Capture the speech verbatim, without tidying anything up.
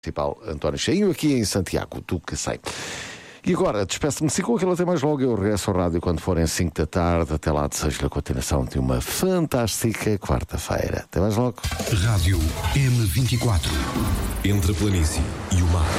Municipal António Cheinho, aqui em Santiago do Cacém. E agora, despeço-me assim com aquilo até mais logo. Eu regresso ao rádio quando forem cinco da tarde. Até lá, desejo-lhe a continuação de uma fantástica quarta-feira. Até mais logo. Rádio M vinte e quatro. Entre a planície e o mar.